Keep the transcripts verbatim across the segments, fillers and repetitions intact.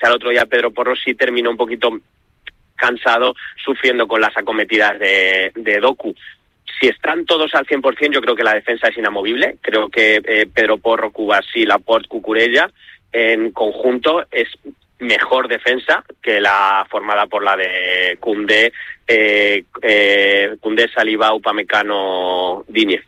quizá el otro día Pedro Porro sí terminó un poquito cansado, sufriendo con las acometidas de, de Doku. Si están todos al cien por ciento, yo creo que la defensa es inamovible. Creo que eh, Pedro Porro, Cubarsí, Laporte, Cucurella, en conjunto es mejor defensa que la formada por la de Koundé, eh, eh, Koundé, Saliba, Upamecano, Digne.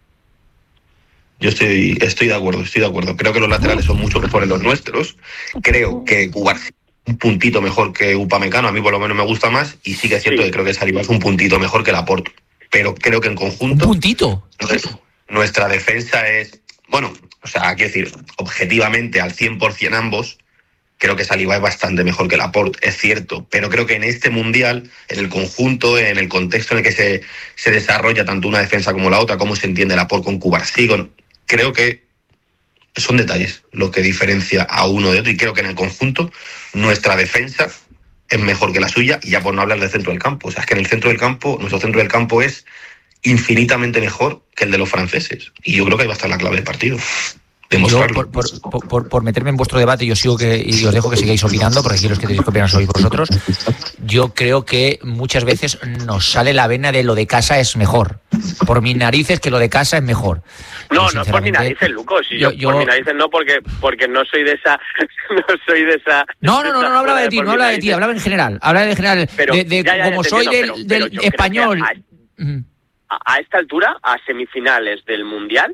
Yo estoy, estoy de acuerdo, estoy de acuerdo. Creo que los laterales son mucho mejores los nuestros. Creo que Cubarsí un puntito mejor que Upamecano, a mí por lo menos me gusta más, y sí que es cierto sí. que creo que Saliba es un puntito mejor que Laporte. Pero creo que en conjunto... ¿Un puntito? Nuestra defensa es... Bueno, o sea, quiero decir, objetivamente al cien por ciento ambos, creo que Saliba es bastante mejor que Laporte, es cierto, pero creo que en este Mundial, en el conjunto, en el contexto en el que se, se desarrolla tanto una defensa como la otra, cómo se entiende Laporte con Cubarsí, con, creo que son detalles lo que diferencia a uno de otro, y creo que en el conjunto nuestra defensa es mejor que la suya, y ya por no hablar del centro del campo. O sea, es que en el centro del campo, nuestro centro del campo es infinitamente mejor que el de los franceses, y yo creo que ahí va a estar la clave del partido. Yo, por, por, por, por meterme en vuestro debate, yo sigo que y os dejo que sigáis opinando, porque aquí los que tenéis que opinar sois vosotros. Yo creo que muchas veces nos sale la vena de lo de casa es mejor. Por mis narices que lo de casa es mejor. No, no es por mis narices, Lucas. Si yo, yo, por mis narices no, porque porque no soy de esa... No soy de esa... No, no, no, no, no hablaba de ti, no hablaba de ti, hablaba en general. Hablaba en general. Pero, de, de, ya, ya, como soy del, pero, del pero español... A, a esta altura, a semifinales del Mundial...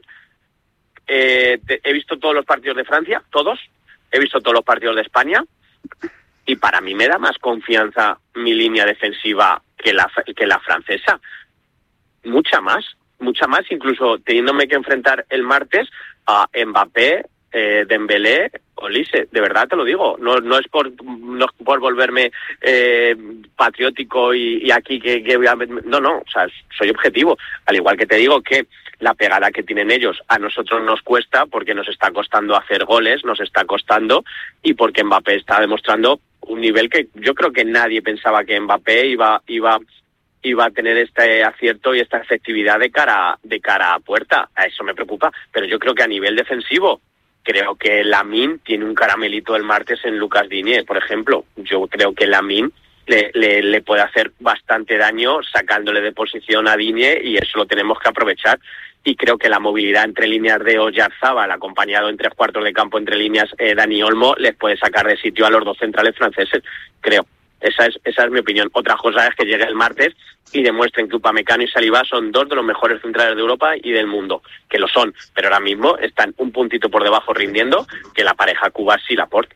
Eh, te, he visto todos los partidos de Francia, todos, he visto todos los partidos de España, y para mí me da más confianza mi línea defensiva que la, que la francesa, mucha más, mucha más, incluso teniéndome que enfrentar el martes a Mbappé, eh, Dembélé, Olise, de verdad te lo digo, no, no es por no es por volverme eh, patriótico y, y aquí que, que voy a... No, no, o sea, soy objetivo, al igual que te digo que la pegada que tienen ellos a nosotros nos cuesta, porque nos está costando hacer goles, nos está costando, y porque Mbappé está demostrando un nivel que yo creo que nadie pensaba que Mbappé iba iba iba a tener este acierto y esta efectividad de cara de cara a puerta. A eso me preocupa, pero yo creo que a nivel defensivo creo que Lamine tiene un caramelito el martes en Lucas Digne, por ejemplo. Yo creo que Lamine Le, le, le puede hacer bastante daño sacándole de posición a Digne, y eso lo tenemos que aprovechar. Y creo que la movilidad entre líneas de Oyarzábal, acompañado en tres cuartos de campo entre líneas eh, Dani Olmo, les puede sacar de sitio a los dos centrales franceses, creo. Esa es esa es mi opinión. Otra cosa es que llegue el martes y demuestren que Upamecano y Saliba son dos de los mejores centrales de Europa y del mundo, que lo son, pero ahora mismo están un puntito por debajo rindiendo que la pareja Cubarsí-Laporte.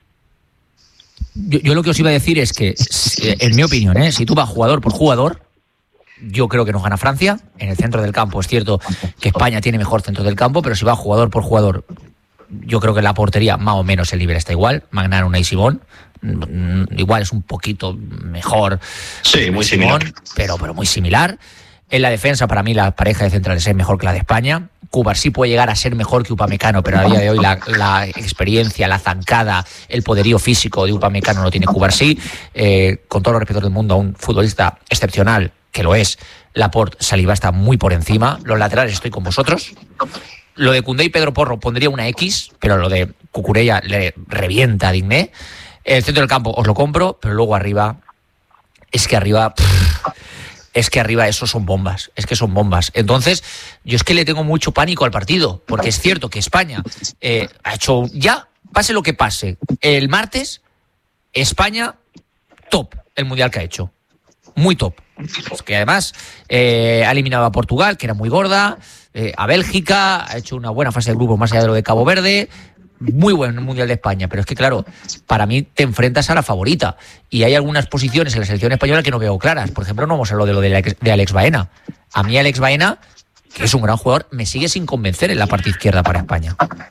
Yo, yo lo que os iba a decir es que, en mi opinión, ¿eh? si tú vas jugador por jugador, yo creo que nos gana Francia. En el centro del campo es cierto que España tiene mejor centro del campo, pero si va jugador por jugador, yo creo que la portería más o menos el nivel está igual. Magnar, Unai, Simón, igual es un poquito mejor. Sí, muy Simón, similar. Pero, pero muy similar. En la defensa, para mí, la pareja de centrales es mejor que la de España. Cubarsí puede llegar a ser mejor que Upamecano, pero a día de hoy la, la experiencia, la zancada, el poderío físico de Upamecano no tiene Cubarsí. Eh, con todos los respetos del mundo, a un futbolista excepcional, que lo es, Laporte, Saliba está muy por encima. Los laterales estoy con vosotros. Lo de Koundé y Pedro Porro pondría una X, pero lo de Cucurella le revienta a Digne. El centro del campo os lo compro, pero luego arriba, es que arriba... Pff, es que arriba eso son bombas, es que son bombas. Entonces, yo es que le tengo mucho pánico al partido, porque es cierto que España eh, ha hecho, ya, pase lo que pase, el martes, España, top, el Mundial que ha hecho. Muy top. Es que además eh, ha eliminado a Portugal, que era muy gorda, eh, a Bélgica, ha hecho una buena fase de grupo más allá de lo de Cabo Verde. Muy buen Mundial de España, pero es que claro, para mí te enfrentas a la favorita, y hay algunas posiciones en la selección española que no veo claras. Por ejemplo, no hemos hablado de lo de Alex Baena. A mí Alex Baena, que es un gran jugador, me sigue sin convencer en la parte izquierda para España.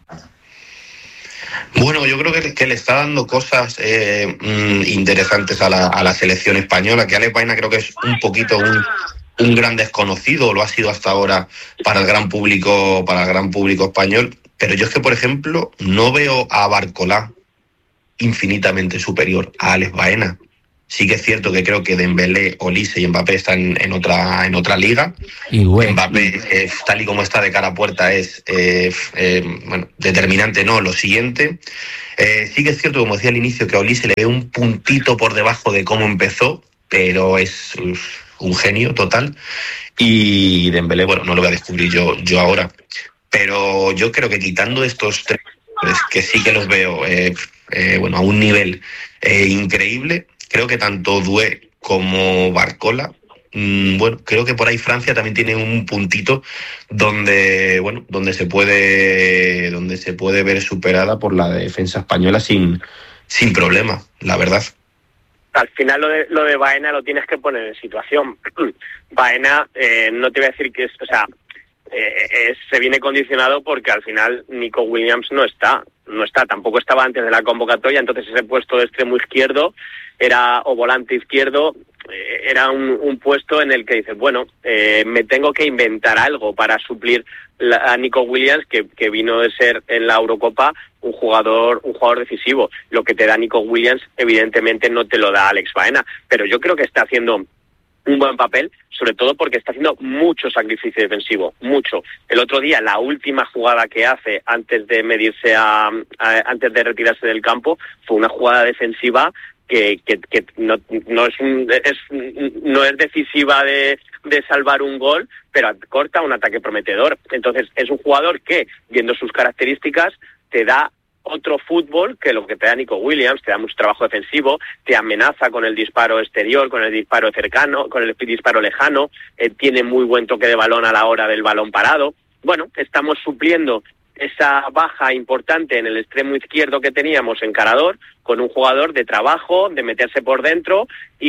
Bueno, yo creo que, que le está dando cosas eh, interesantes a la, a la selección española, que Alex Baena creo que es un poquito un, un gran desconocido, lo ha sido hasta ahora para el gran público, para el gran público español. Pero yo es que, por ejemplo, no veo a Barcolá infinitamente superior a Alex Baena. Sí que es cierto que creo que Dembélé, Olise y Mbappé están en otra en otra liga. Y bueno, Mbappé, eh, tal y como está de cara a puerta, es eh, eh, bueno, determinante, no, lo siguiente. Eh, sí que es cierto, como decía al inicio, que a Olise le ve un puntito por debajo de cómo empezó, pero es uf, un genio total. Y Dembélé, bueno, no lo voy a descubrir yo, yo ahora. Pero yo creo que quitando estos tres, que sí que los veo eh, eh, bueno, a un nivel eh, increíble, creo que tanto Doué como Barcola, mmm, bueno, creo que por ahí Francia también tiene un puntito donde, bueno, donde se puede, donde se puede ver superada por la defensa española sin, sin problema, la verdad. Al final lo de, lo de Baena lo tienes que poner en situación. Baena, eh, no te voy a decir que es, o sea, eh, es, se viene condicionado porque al final Nico Williams no está, no está, tampoco estaba antes de la convocatoria, entonces ese puesto de extremo izquierdo era o volante izquierdo, eh, era un, un puesto en el que dices, bueno, eh, me tengo que inventar algo para suplir la, a Nico Williams, que, que vino de ser en la Eurocopa un jugador un jugador decisivo. Lo que te da Nico Williams evidentemente no te lo da Alex Baena, pero yo creo que está haciendo un buen papel, sobre todo porque está haciendo mucho sacrificio defensivo, mucho. El otro día, la última jugada que hace antes de medirse a, a antes de retirarse del campo, fue una jugada defensiva que, que, que no, no es un, es no es decisiva de, de salvar un gol, pero corta un ataque prometedor. Entonces es un jugador que, viendo sus características, te da otro fútbol que lo que te da Nico Williams, te da mucho trabajo defensivo, te amenaza con el disparo exterior, con el disparo cercano, con el disparo lejano, eh, tiene muy buen toque de balón a la hora del balón parado. Bueno, estamos supliendo esa baja importante en el extremo izquierdo que teníamos encarador con un jugador de trabajo, de meterse por dentro y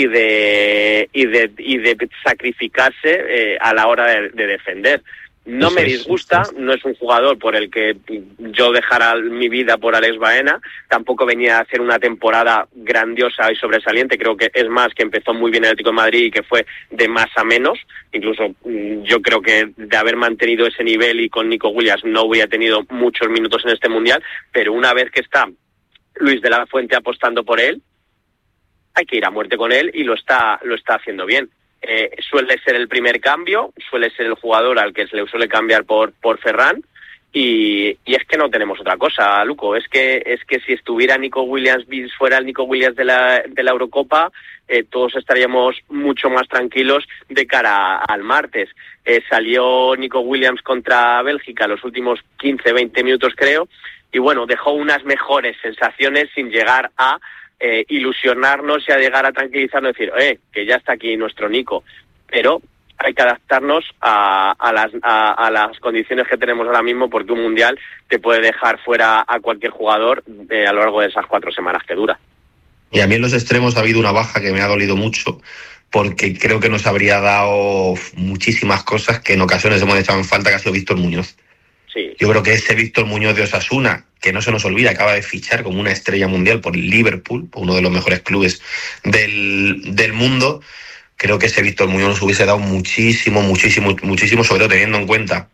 de y de y de sacrificarse eh, a la hora de, de defender. No me disgusta, no es un jugador por el que yo dejara mi vida por Alex Baena, tampoco venía a hacer una temporada grandiosa y sobresaliente, creo que es más que empezó muy bien el Atlético de Madrid y que fue de más a menos, incluso yo creo que de haber mantenido ese nivel y con Nico Williams no hubiera tenido muchos minutos en este Mundial, pero una vez que está Luis de la Fuente apostando por él, hay que ir a muerte con él y lo está, lo está haciendo bien. Eh, suele ser el primer cambio, suele ser el jugador al que se le suele cambiar por por Ferran y, y es que no tenemos otra cosa, Luco, es que es que si estuviera Nico Williams, fuera el Nico Williams de la de la Eurocopa, eh, todos estaríamos mucho más tranquilos de cara al martes. Eh, salió Nico Williams contra Bélgica los últimos quince veinte minutos creo y bueno, dejó unas mejores sensaciones sin llegar a Eh, ilusionarnos y a llegar a tranquilizarnos, decir, eh, que ya está aquí nuestro Nico, pero hay que adaptarnos a, a, las, a, a las condiciones que tenemos ahora mismo, porque un mundial te puede dejar fuera a cualquier jugador eh, a lo largo de esas cuatro semanas que dura. Y a mí en los extremos ha habido una baja que me ha dolido mucho, porque creo que nos habría dado muchísimas cosas que en ocasiones hemos echado en falta, que ha sido Víctor Muñoz. Sí. Yo creo que ese Víctor Muñoz de Osasuna, que no se nos olvida, acaba de fichar como una estrella mundial por el Liverpool, uno de los mejores clubes del, del mundo, creo que ese Víctor Muñoz nos hubiese dado muchísimo, muchísimo, muchísimo, sobre todo teniendo en cuenta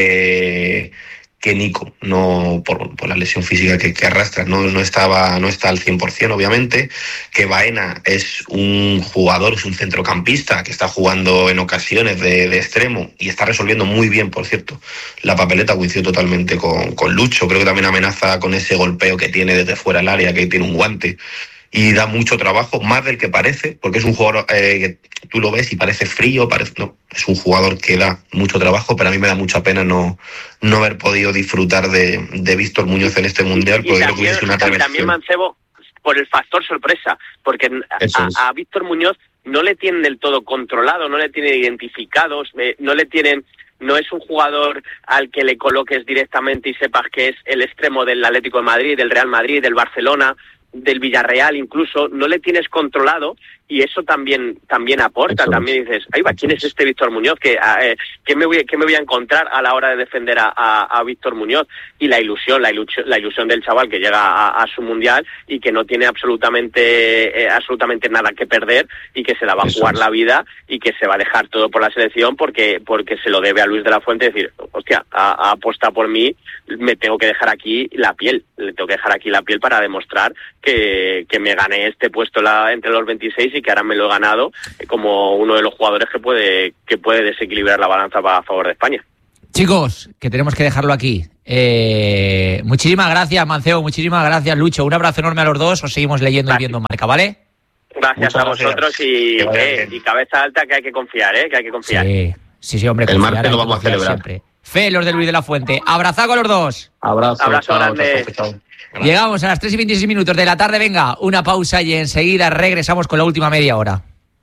que, que Nico, no por, por la lesión física que, que arrastra, no, no estaba, no está al cien por ciento, obviamente, que Baena es un jugador, es un centrocampista que está jugando en ocasiones de, de extremo y está resolviendo muy bien, por cierto, la papeleta, coincido totalmente con, con Lucho, creo que también amenaza con ese golpeo que tiene desde fuera del área, que tiene un guante, y da mucho trabajo, más del que parece, porque es un jugador eh, que tú lo ves y parece frío, parece, no, es un jugador que da mucho trabajo, pero a mí me da mucha pena no, no haber podido disfrutar de, de Víctor Muñoz en este Mundial, porque creo que hubiese una también, también Mancebo, por el factor sorpresa, porque a, a Víctor Muñoz no le tienen del todo controlado, no le tienen identificados, eh, no le tienen... No es un jugador al que le coloques directamente y sepas que es el extremo del Atlético de Madrid, del Real Madrid, del Barcelona, del Villarreal incluso, no le tienes controlado y eso también también aporta, eso también dices, ahí va, ¿quién es este Víctor Muñoz? ¿Qué, eh, ¿qué, me voy, ¿Qué me voy a encontrar a la hora de defender a, a, a Víctor Muñoz? Y la ilusión, la ilusión, la ilusión del chaval que llega a, a su mundial y que no tiene absolutamente eh, absolutamente nada que perder y que se la va a jugar la vida y que se va a dejar todo por la selección porque porque se lo debe a Luis de la Fuente, decir, hostia, a, a aposta por mí, me tengo que dejar aquí la piel, le tengo que dejar aquí la piel para demostrar que, que me gané este puesto la, entre los veintiséis y que ahora me lo he ganado como uno de los jugadores que puede que puede desequilibrar la balanza a favor de España. Chicos, que tenemos que dejarlo aquí. Eh, muchísimas gracias, Mancebo, muchísimas gracias, Lucho. Un abrazo enorme a los dos, os seguimos leyendo gracias. Y viendo Marca, ¿vale? Gracias Muchas a vosotros gracias. Y, eh, y cabeza alta, que hay que confiar, ¿eh? Que hay que confiar. Sí, sí, sí hombre. El martes lo vamos a celebrar. Siempre. Fe, los de Luis de la Fuente. Abrazaco a los dos. Abrazo. Abrazo chao, grande. Chao, chao, chao. Llegamos a las tres y veintiséis minutos de la tarde. Venga, una pausa y enseguida regresamos con la última media hora.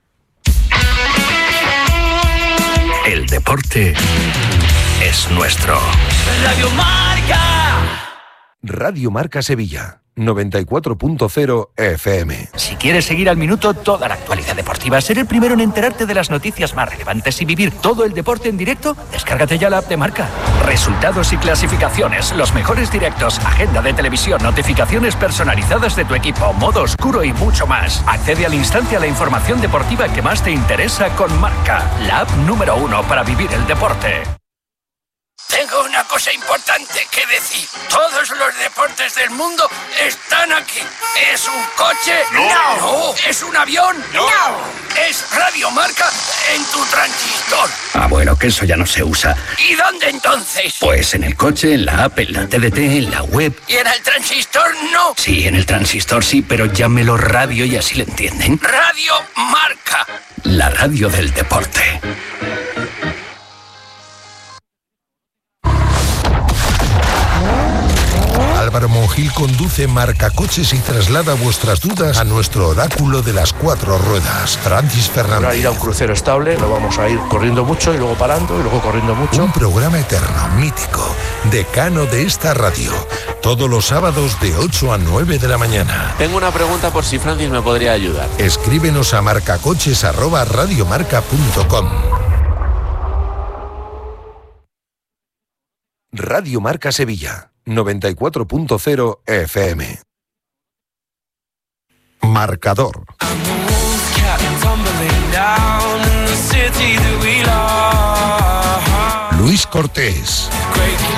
El deporte es nuestro. Radio Marca. Radio Marca Sevilla, noventa y cuatro punto cero F M. Si quieres seguir al minuto toda la actualidad deportiva, ser el primero en enterarte de las noticias más relevantes y vivir todo el deporte en directo, descárgate ya la app de Marca. Resultados y clasificaciones, los mejores directos, agenda de televisión, notificaciones personalizadas de tu equipo, modo oscuro y mucho más. Accede al instante a la información deportiva que más te interesa con Marca, la app número uno para vivir el deporte. Tengo una cosa importante que decir. Todos los deportes del mundo están aquí. ¿Es un coche? No. No. ¿Es un avión? No. No. ¿Es Radio Marca en tu transistor? Ah, bueno, que eso ya no se usa. ¿Y dónde entonces? Pues en el coche, en la app, en la T D T, en la web. ¿Y en el transistor no? Sí, en el transistor sí, pero llámelo radio y así le entienden. Radio Marca. La radio del deporte. Álvaro Monjil conduce Marca Coches y traslada vuestras dudas a nuestro oráculo de las cuatro ruedas, Francis Fernández. Para ir a un crucero estable, no vamos a ir corriendo mucho y luego parando y luego corriendo mucho. Un programa eterno, mítico, decano de esta radio, todos los sábados de ocho a nueve de la mañana. Tengo una pregunta por si Francis me podría ayudar. Escríbenos a marcacoches arroba radiomarca punto com. Radio Marca Sevilla, noventa y cuatro punto cero F M. Marcador. Luis Cortés.